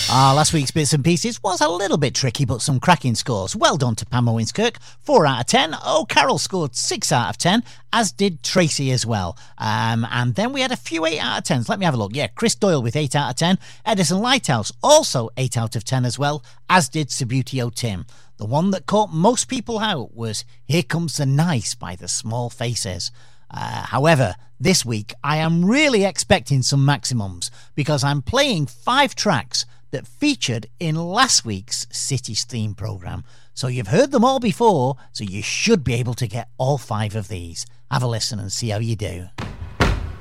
Last week's Bits and Pieces was a little bit tricky, but some cracking scores. Well done to Pam Owinskirk, 4 out of 10. Carol scored 6 out of 10, as did Tracy as well. And then we had a few 8 out of 10s. Let me have a look. Yeah, Chris Doyle with 8 out of 10. Edison Lighthouse, also 8 out of 10 as well, as did Subutio Tim. The one that caught most people out was Here Comes the Nice by the Small Faces. However, this week I am really expecting some maximums because I'm playing 5 tracks that featured in last week's Cities theme programme. So you've heard them all before, so you should be able to get all 5 of these. Have a listen and see how you do.